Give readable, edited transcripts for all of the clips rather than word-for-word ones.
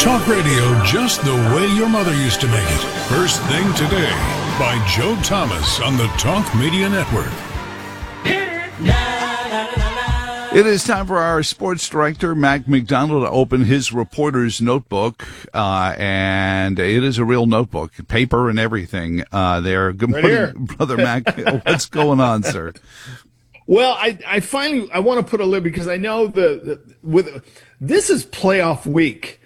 Talk radio just the way your mother used to make it. First Thing Today by Joe Thomas on the Talk Media Network. It is time for our sports director, Mac McDonald, to open his reporter's notebook. And it is a real notebook, paper and everything there. Good morning, Brother Mac. What's going on, sir? Well, I finally want to put a lid because I know this is playoff week.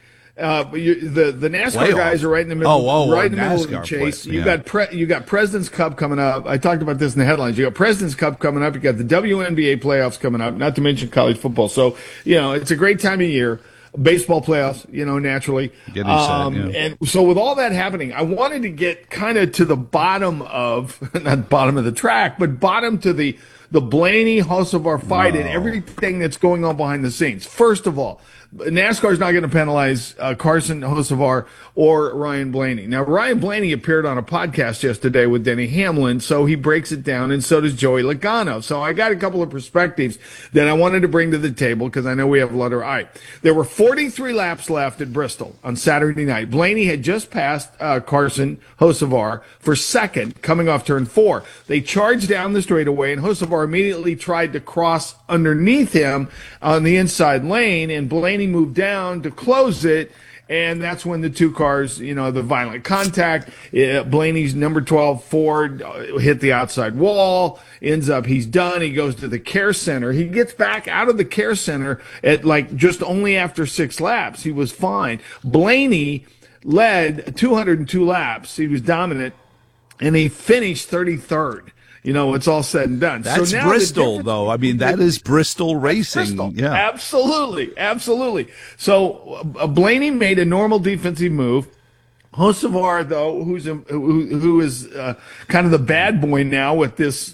The NASCAR guys are right in the middle, right in the middle of the chase. You got President's Cup coming up. I talked about this in the headlines. You got President's Cup coming up. You got the WNBA playoffs coming up. Not to mention college football. So it's a great time of year. Baseball playoffs, naturally. And so with all that happening, I wanted to get kind of to the bottom of not bottom of the track, but bottom to the Blaney Hocevar fight and everything that's going on behind the scenes. First of all, NASCAR is not going to penalize Carson Hocevar or Ryan Blaney. Now, Ryan Blaney appeared on a podcast yesterday with Denny Hamlin, so he breaks it down, and so does Joey Logano. So I got a couple of perspectives that I wanted to bring to the table because I know we have a lot of eye. There were 43 laps left at Bristol on Saturday night. Blaney had just passed Carson Hocevar for second coming off turn 4. They charged down the straightaway, and Hocevar immediately tried to cross underneath him on the inside lane, and Blaney moved down to close it, and that's when the two cars, the violent contact. Blaney's number 12 Ford hit the outside wall, ends up he's done. He goes to the care center. He gets back out of the care center at just only after 6 laps. He was fine. Blaney led 202 laps. He was dominant, and he finished 33rd. It's all said and done. That's so now Bristol, though. I mean, that is Bristol racing. Bristol. Yeah, absolutely. So Blaney made a normal defensive move. Hocevar, though, who is kind of the bad boy now with this,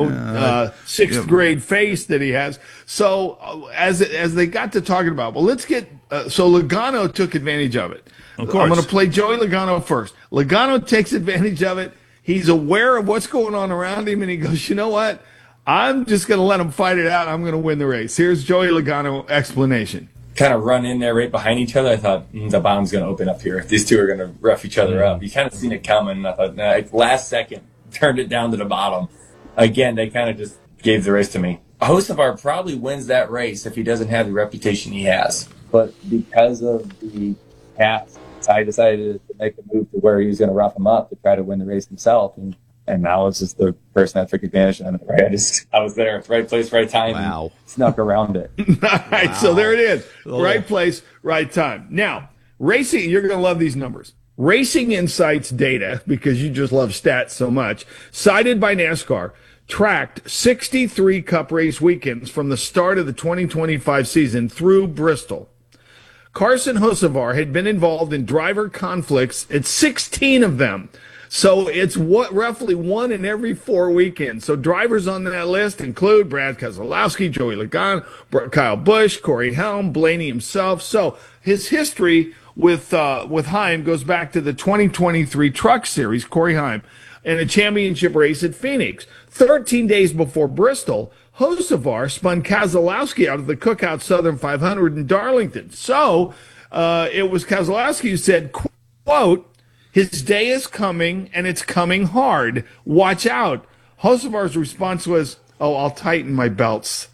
sixth grade face that he has. So as they got to talking about, let's get so Logano took advantage of it. Of course, I'm going to play Joey Logano first. Logano takes advantage of it. He's aware of what's going on around him, and he goes, you know what? I'm just going to let him fight it out. I'm going to win the race. Here's Joey Logano explanation. Kind of run in there right behind each other. I thought the bottom's going to open up here. These two are going to rough each other up. You kind of seen it coming. I thought, last second, turned it down to the bottom. Again, they kind of just gave the race to me. Hocevar probably wins that race if he doesn't have the reputation he has. But because of the past, I decided to make a move to where he was going to rough him up to try to win the race himself. And now it's just the person that took advantage of it, right? I was there. Right place, right time. Wow. Snuck around it. All right, so there it is. Right place, right time. Now, racing, you're going to love these numbers. Racing Insights data, because you just love stats so much, cited by NASCAR, tracked 63 Cup race weekends from the start of the 2025 season through Bristol. Carson Hocevar had been involved in driver conflicts at 16 of them. So it's roughly 1 in every 4 weekends. So drivers on that list include Brad Keselowski, Joey Logano, Kyle Busch, Corey Helm, Blaney himself. So his history with Heim goes back to the 2023 Truck Series, Corey Heim, and a championship race at Phoenix. 13 days before Bristol, Hocevar spun Keselowski out of the Cookout Southern 500 in Darlington. So it was Keselowski who said, quote, his day is coming, and it's coming hard. Watch out. Hocevar's response was, I'll tighten my belts.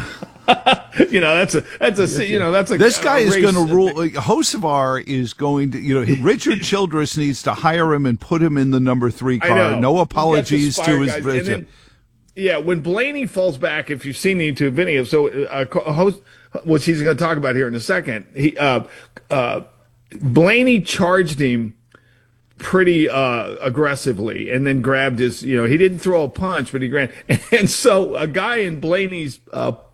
That's a this guy is going to rule. Hocevar is going to, Richard Childress needs to hire him and put him in the number 3 car. No apologies to his. Yeah, when Blaney falls back, if you've seen the YouTube video, so which he's going to talk about here in a second, Blaney charged him pretty aggressively and then grabbed his, he didn't throw a punch, but he grabbed. And so a guy in Blaney's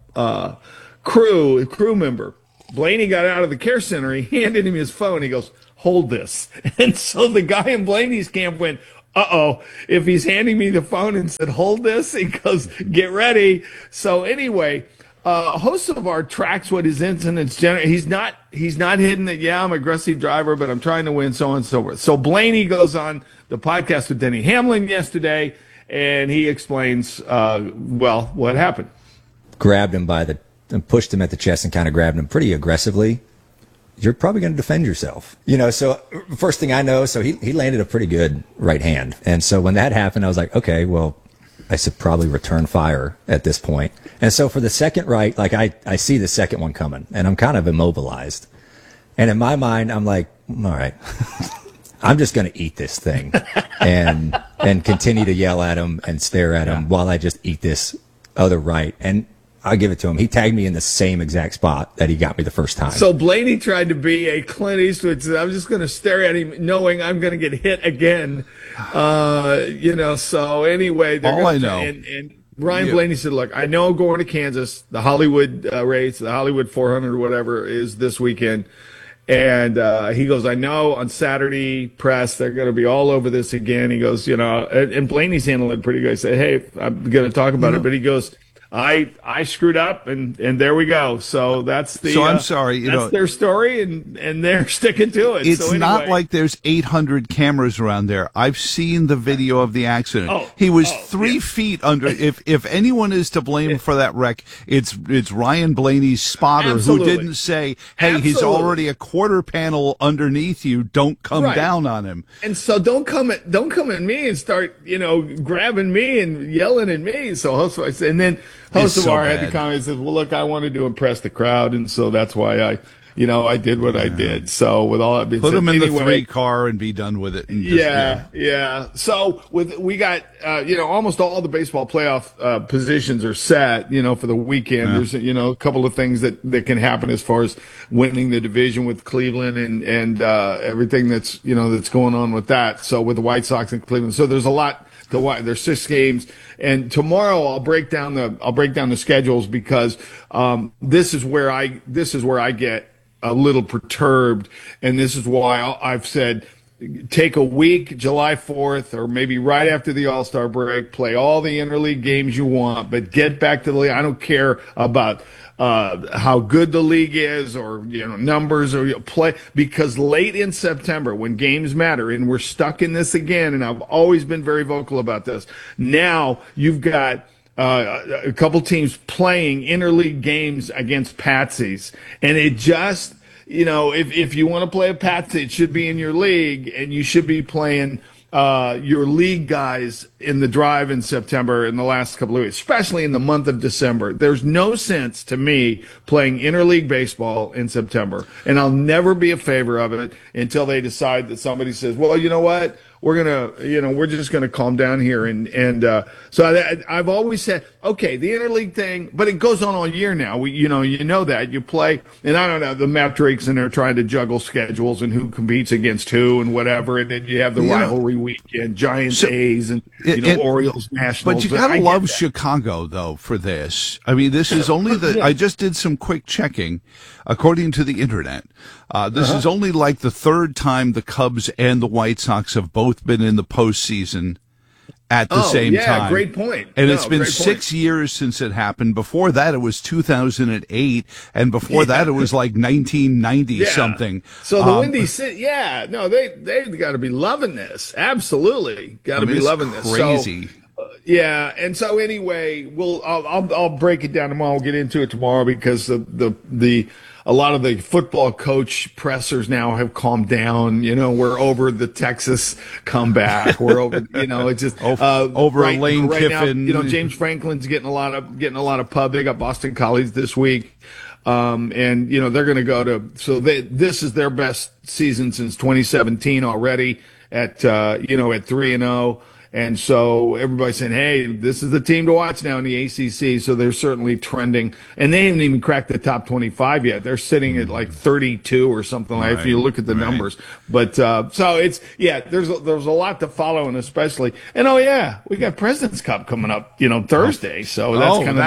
crew member, Blaney got out of the care center, he handed him his phone, he goes, hold this. And so the guy in Blaney's camp went, uh-oh, if he's handing me the phone and said, hold this, he goes, get ready. So anyway, Hocevar tracks what his incidents generate. He's not hidden that, I'm an aggressive driver, but I'm trying to win, so on and so forth. So Blaney goes on the podcast with Denny Hamlin yesterday, and he explains, what happened. Grabbed him and pushed him at the chest and kind of grabbed him pretty aggressively. you're probably going to defend yourself. So first thing I know, so he landed a pretty good right hand. And so when that happened, I was like, okay, well, I should probably return fire at this point. And so for the second right, like I see the second one coming and I'm kind of immobilized. And in my mind, I'm like, all right, I'm just going to eat this thing and continue to yell at him and stare at him while I just eat this other right. And I'll give it to him. He tagged me in the same exact spot that he got me the first time. So Blaney tried to be a Clint Eastwood. So I'm just going to stare at him knowing I'm going to get hit again. So anyway. All I know. And Ryan Blaney said, look, I know I'm going to Kansas. The Hollywood race, the Hollywood 400 or whatever is this weekend. And he goes, I know on Saturday press, they're going to be all over this again. He goes, and Blaney's handling it pretty good. I said, hey, I'm going to talk about it. But he goes, I screwed up and there we go. So that's the, so I'm sorry, that's their story and they're sticking to it. It's so anyway. not like there's 800 cameras around there. I've seen the video of the accident. He was 3 feet under. If anyone is to blame for that wreck, it's Ryan Blaney's spotter who didn't say, hey, he's already a quarter panel underneath you. Don't come down on him. And so don't come at me and start, grabbing me and yelling at me. So I said, and then Hocevar had to comment and said, well, look, I wanted to impress the crowd, and so that's why I did what I did. So with all that being said, put him in the 3 car and be done with it. And just, So we got, almost all the baseball playoff positions are set, for the weekend. There's, a couple of things that can happen as far as winning the division with Cleveland and everything that's going on with that. So with the White Sox and Cleveland. So there's a lot. There's 6 games, and tomorrow I'll break down the schedules because this is where I get a little perturbed, and this is why I've said take a week, July 4th, or maybe right after the All-Star break, play all the interleague games you want, but get back to the league. I don't care about how good the league is or numbers or play, because late in September when games matter, and we're stuck in this again, and I've always been very vocal about this. Now you've got a couple teams playing interleague games against patsies, and it just if you want to play a patsy, it should be in your league, and you should be playing your league guys in the drive in September in the last couple of weeks, especially in the month of December. There's no sense to me playing interleague baseball in September, and I'll never be a favor of it until they decide that somebody says, well, you know what? We're just gonna calm down here, and so I've always said, okay, the interleague thing, but it goes on all year now. You know that you play, and I don't know, the Map Drakes and they're trying to juggle schedules and who competes against who and whatever, and then you have the rivalry weekend, Giants, A's, and Orioles, Nationals. But you gotta love Chicago though for this. I mean, this is only I just did some quick checking, according to the internet. This is only like the 3rd time the Cubs and the White Sox have both been in the postseason at the same time. Great point. And it's been 6 years since it happened. Before that, it was 2008, and before that, it was like 1990 something. So the Windy City, they've got to be loving this. Absolutely, got to be loving this. Crazy. So, and so anyway, I'll break it down tomorrow. We'll get into it tomorrow because a lot of the football coach pressers now have calmed down. We're over the Texas comeback. We're over, it's just over Lane Kiffin. Now, James Franklin's getting a lot of pub. They got Boston College this week. And they're going to go to, so this is their best season since 2017 already at 3-0. And so everybody's saying, hey, this is the team to watch now in the ACC. So they're certainly trending. And they haven't even cracked the top 25 yet. They're sitting at like 32 or something like that if you look at the numbers. But so it's, there's a lot to follow, and especially, and we got President's Cup coming up, Thursday. So that's kind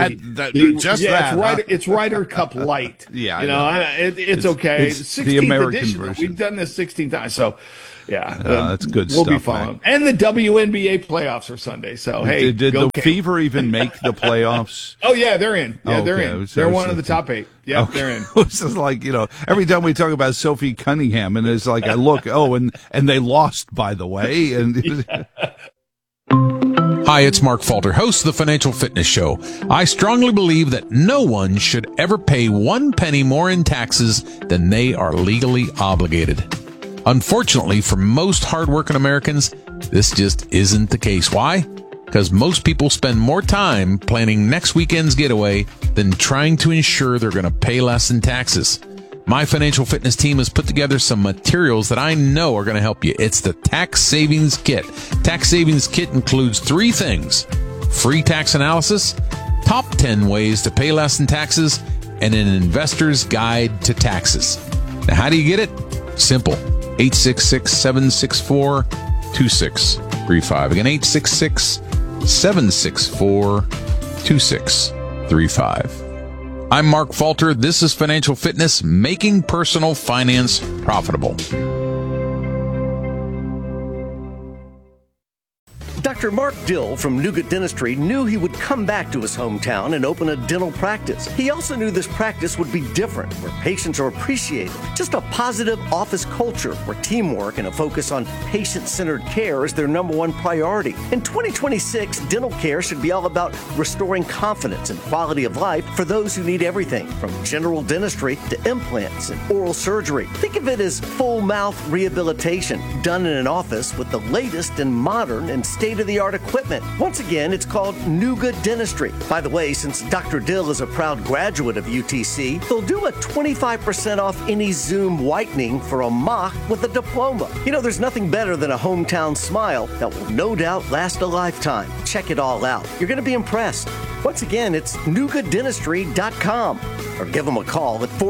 of it's Ryder Cup light. It's okay. It's the American version. We've done this 16 times. So, that's good stuff. We'll be following. And the WNBA playoffs are Sunday. So, hey. Did the Fever even make the playoffs? Oh, yeah, they're in. Yeah, they're in. They're one of the top 8. Yeah, they're in. It's just like, every time we talk about Sophie Cunningham, and it's like, I look, and they lost, by the way. And Hi, it's Mark Falter, host of the Financial Fitness Show. I strongly believe that no one should ever pay 1 penny more in taxes than they are legally obligated. Unfortunately, for most hardworking Americans, this just isn't the case. Why? Because most people spend more time planning next weekend's getaway than trying to ensure they're going to pay less in taxes. My Financial Fitness team has put together some materials that I know are going to help you. It's the Tax Savings Kit. Tax Savings Kit includes 3 things: free tax analysis, top 10 ways to pay less in taxes, and an investor's guide to taxes. Now, how do you get it? Simple. 866-764-2635. Again, 866-764-2635. I'm Mark Falter. This is Financial Fitness, making personal finance profitable. Dr. Mark Dill from Nuga Dentistry knew he would come back to his hometown and open a dental practice. He also knew this practice would be different, where patients are appreciated. Just a positive office culture where teamwork and a focus on patient-centered care is their number one priority. In 2026, dental care should be all about restoring confidence and quality of life for those who need everything from general dentistry to implants and oral surgery. Think of it as full mouth rehabilitation done in an office with the latest and modern and state-of-the-art equipment. Once again, it's called Nuga Dentistry. By the way, since Dr. Dill is a proud graduate of UTC, they'll do a 25% off any Zoom whitening for a mock with a diploma. You know, there's nothing better than a hometown smile that will no doubt last a lifetime. Check it all out. You're going to be impressed. Once again, it's NugaDentistry.com or give them a call at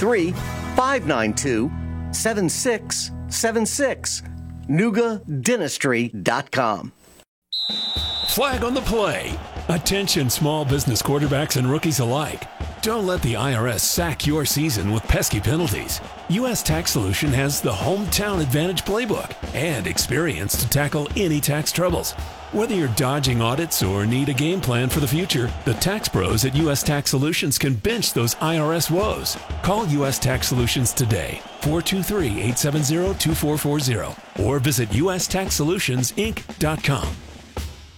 423-592-7676. NugaDentistry.com. Flag on the play. Attention small business quarterbacks and rookies alike. Don't let the IRS sack your season with pesky penalties. U.S. Tax Solution has the Hometown Advantage Playbook and experience to tackle any tax troubles. Whether you're dodging audits or need a game plan for the future, the tax pros at U.S. Tax Solutions can bench those IRS woes. Call U.S. Tax Solutions today, 423-870-2440, or visit USTaxSolutionsInc.com.